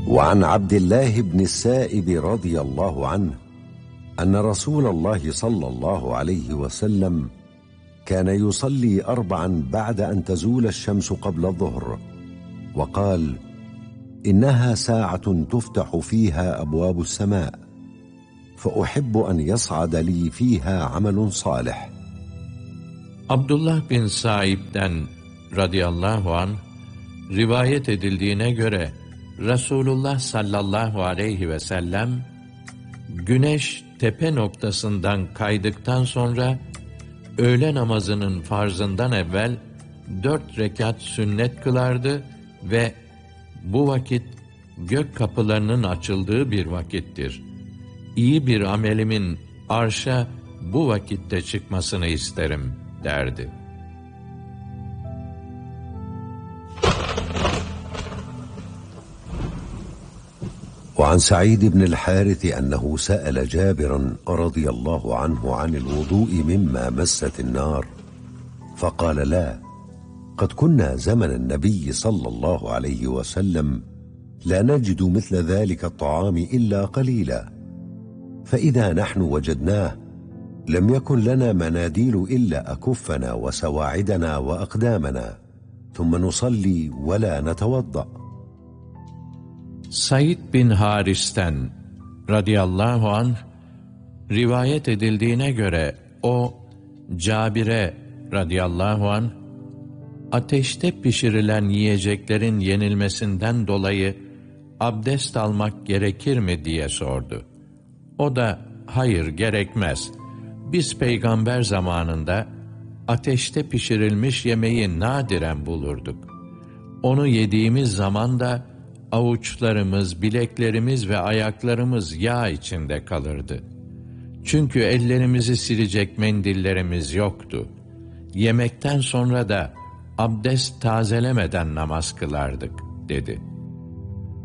وعن عبد الله بن السائب رضي الله عنه أن رسول الله صلى الله عليه وسلم كان يصلي 4 بعد أن تزول الشمس قبل الظهر، وقال: إنها ساعة تفتح فيها أبواب السماء، فأحب أن يصعد لي فيها عمل صالح. Abdullah bin Saib'den radıyallahu anh rivayet edildiğine göre Resulullah sallallahu aleyhi ve sellem güneş tepe noktasından kaydıktan sonra öğle namazının farzından evvel 4 rekat sünnet kılardı ve bu vakit gök kapılarının açıldığı bir vakittir. İyi bir amelimin arşa bu vakitte çıkmasını isterim derdi. وعن سعيد بن الحارث أنه سأل جابرا رضي الله عنه عن الوضوء مما مست النار، فقال: لا، قد كنا زمن النبي صلى الله عليه وسلم لا نجد مثل ذلك الطعام إلا قليلا، فإذا نحن وجدناه لم يكن لنا مناديل إلا أكفنا وسواعدنا وأقدامنا، ثم نصلي ولا نتوضأ. Said bin Haris'ten radıyallahu anh rivayet edildiğine göre o Cabir'e radıyallahu anh ateşte pişirilen yiyeceklerin yenilmesinden dolayı abdest almak gerekir mi diye sordu. O da hayır gerekmez. Biz peygamber zamanında ateşte pişirilmiş yemeği nadiren bulurduk. Onu yediğimiz zaman da avuçlarımız, bileklerimiz ve ayaklarımız yağ içinde kalırdı. Çünkü ellerimizi silecek mendillerimiz yoktu. Yemekten sonra da abdest tazelemeden namaz kılardık, dedi.